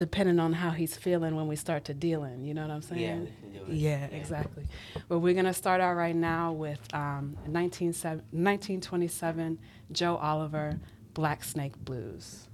depending on how he's feeling when we start to dealing. You know what I'm Yeah, saying? we can do it. Yeah, Yeah. exactly. But we're gonna start out right now with 1927 Joe Oliver, Black Snake Blues.